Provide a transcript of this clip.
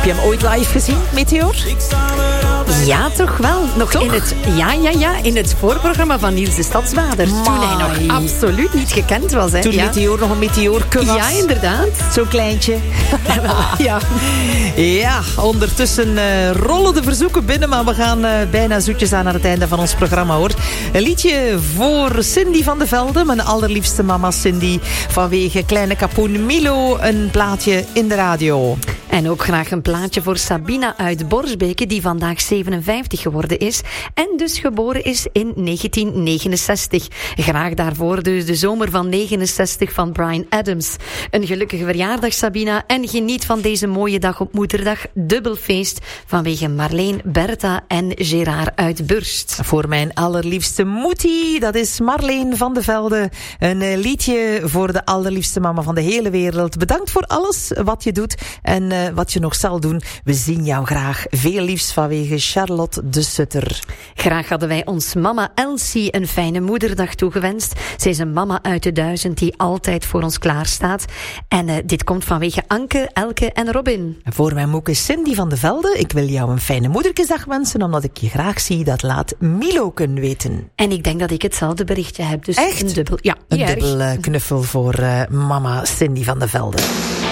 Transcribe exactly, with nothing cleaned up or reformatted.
Heb je hem ooit live gezien, Meteor? Ja, toch wel. Nog toch? in het, ja, ja, ja, in het voorprogramma van Niels de Stadsbader. Amai. Toen hij nog absoluut niet gekend was. Hè. Toen ja. Meteor nog een meteorke was. Ja, inderdaad. Zo'n kleintje. Ja. Ja, ondertussen uh, rollen de verzoeken binnen, maar we gaan uh, bijna zoetjes aan aan het einde van ons programma, hoor. Een liedje voor Cindy van de Velde, mijn allerliefste mama Cindy, vanwege Kleine Kapoen Milo, een plaatje in de radio. En ook graag een plaatje voor Sabina uit Borsbeke, die vandaag zevenenvijftig geworden is en dus geboren is in negentien negenenzestig. Graag daarvoor dus de zomer van negenenzestig van Bryan Adams. Een gelukkige verjaardag, Sabina, en geniet van deze mooie dag op Moederdag. Dubbelfeest vanwege Marleen, Bertha en Gerard uit Burst. Voor mijn allerliefste moetie, dat is Marleen van de Velde. Een uh, liedje voor de allerliefste mama van de hele wereld. Bedankt voor alles wat je doet en uh, wat je nog zal doen. We zien jou graag. Veel liefs vanwege Charlotte de Sutter. Graag hadden wij ons mama Elsie een fijne moederdag toegewenst. Zij is een mama uit de duizend die altijd voor ons klaarstaat. En uh, dit komt vanwege Anke, Elke en Robin. Voor mijn moeke Cindy van de Velde, ik wil jou een fijne moederkesdag wensen, omdat ik je graag zie. Dat laat Milo kunnen weten. En ik denk dat ik hetzelfde berichtje heb. Dus echt? Een dubbel, ja, een erg. dubbel uh, knuffel voor uh, mama Cindy van de Velde.